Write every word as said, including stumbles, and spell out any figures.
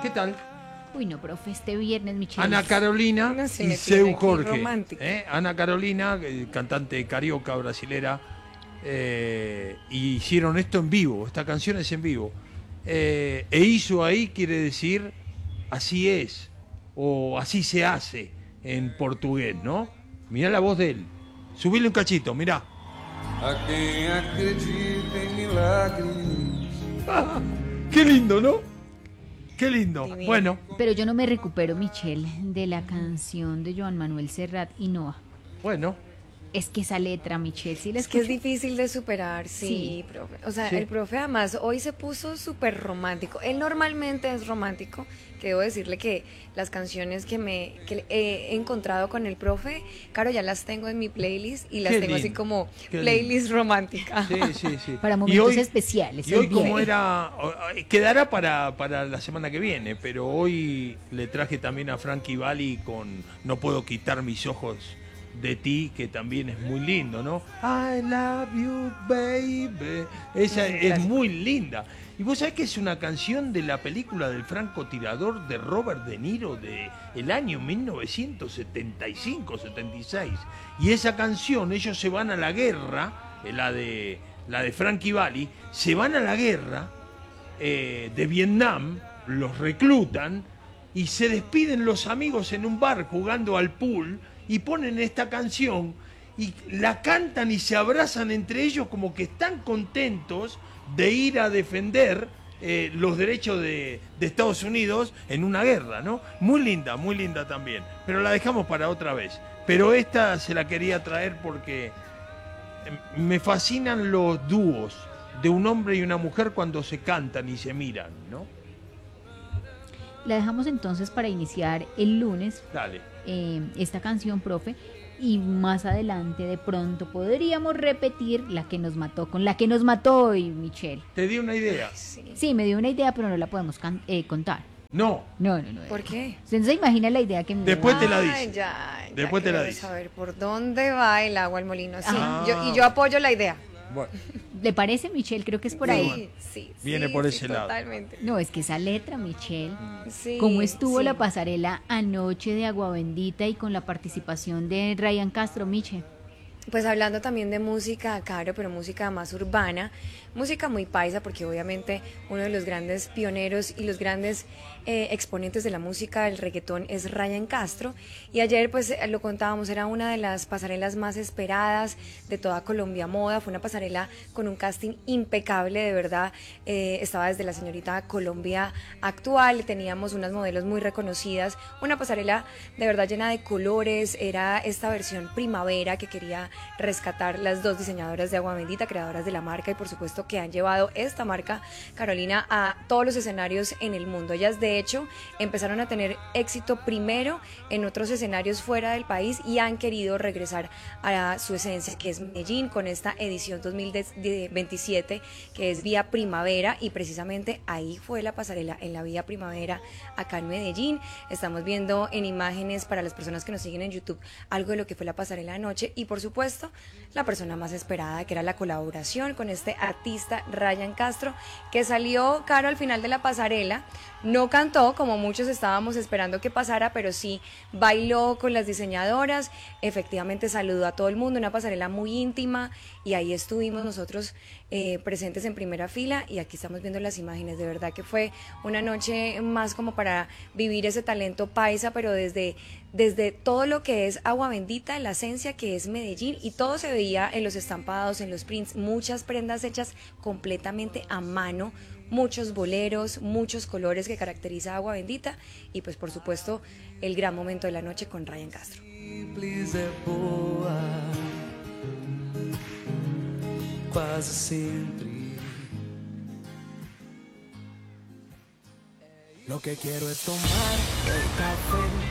¿Qué tal? Uy, no, profe, este viernes, Michelle. Ana Carolina No se y me Seu tiene aquí Jorge. romántica. ¿eh? Ana Carolina, eh, cantante carioca brasilera, eh, y hicieron esto en vivo. Esta canción es en vivo. Eh, e hizo ahí quiere decir así es o así se hace en portugués, ¿no? Mirá la voz de él. Subile un cachito, mirá. A quem acredita em milagres. Ah, qué lindo, ¿no? Qué lindo. Divino. Bueno, Pero yo no me recupero, Michelle, de la canción de Joan Manuel Serrat y Noa. bueno. Es que esa letra, Michelle, sí la Es que es escucho. difícil de superar, sí, Sí. profe. O sea, Sí. el profe además hoy se puso súper romántico. Él normalmente es romántico, que debo decirle que las canciones que me que he encontrado con el profe, claro, ya las tengo en mi playlist y las Qué tengo así lindo, como qué playlist romántica. Sí, sí, sí. Para Y momentos hoy- especiales. Y hoy el viernes. como era, o- quedará para, para la semana que viene, pero hoy le traje también a Frankie Valli con No puedo quitar mis ojos de ti, que también es muy lindo, ¿no? I love you, baby. Esa Es un es clásico. muy linda. Y vos sabés que es una canción de la película del francotirador de Robert De Niro de el año mil novecientos setenta y cinco setenta y seis. Y esa canción, ellos se van a la guerra, eh, la de la de Frankie Valli, se van a la guerra eh, de Vietnam, los reclutan y se despiden los amigos en un bar jugando al pool y ponen esta canción y la cantan y se abrazan entre ellos como que están contentos de ir a defender eh, los derechos de, de Estados Unidos en una guerra, ¿no? Muy linda, muy linda también, pero la dejamos para otra vez. Pero esta se la quería traer porque eh, me fascinan los dúos de un hombre y una mujer cuando se cantan y se miran, ¿no? La dejamos entonces para iniciar el lunes Dale. eh, esta canción, profe. Y más adelante, de pronto, podríamos repetir la que nos mató, con la que nos mató hoy, Michelle. Te di una idea. Sí. Sí, me dio una idea, pero no la podemos can- eh, contar. No, No, no, no. ¿Por qué? ¿Usted no se imagina la idea que me dio? Después te la Ay, dice. ya, ya Después te la quiero dice. saber por dónde va el agua al molino. Sí, Ah. yo, y yo apoyo la idea. bueno, ¿Le parece, Michelle? Creo que es por sí, ahí. sí, Viene sí, por sí, ese lado. Totalmente. No, es que esa letra, Michelle. Sí, ¿Cómo estuvo sí. la pasarela anoche de Agua Bendita y con la participación de Ryan Castro, Miche? Pues hablando también de música, Caro, pero música más urbana, música muy paisa, porque obviamente uno de los grandes pioneros y los grandes eh, exponentes de la música del reggaetón es Ryan Castro. Y ayer, pues eh, lo contábamos, era una de las pasarelas más esperadas de toda Colombia Moda. Fue una pasarela con un casting impecable, de verdad. Eh, estaba desde la señorita Colombia actual, teníamos unas modelos muy reconocidas, una pasarela de verdad llena de colores. Era esta versión primavera que quería rescatar las dos diseñadoras de Agua Bendita, creadoras de la marca y por supuesto que han llevado esta marca, Carolina, a todos los escenarios en el mundo. Ellas de hecho empezaron a tener éxito primero en otros escenarios fuera del país y han querido regresar a su esencia, que es Medellín, con esta edición dos mil veintisiete que es Vía Primavera, y precisamente ahí fue la pasarela, en la Vía Primavera acá en Medellín. Estamos viendo en imágenes para las personas que nos siguen en YouTube algo de lo que fue la pasarela anoche y por supuesto la persona más esperada, que era la colaboración con este artista Ryan Castro, que salió, Caro, al final de la pasarela. No cantó como muchos estábamos esperando que pasara, pero sí bailó con las diseñadoras, efectivamente saludó a todo el mundo, una pasarela muy íntima, y ahí estuvimos nosotros eh, presentes en primera fila, y aquí estamos viendo las imágenes. De verdad que fue una noche más como para vivir ese talento paisa, pero desde, desde todo lo que es Agua Bendita, la esencia que es Medellín, y todo se veía en los estampados, en los prints, muchas prendas hechas completamente a mano, muchos boleros, muchos colores que caracteriza Agua Bendita, y pues por supuesto el gran momento de la noche con Ryan Castro. Simples é boa, quase sempre. Lo que quiero es tomar el café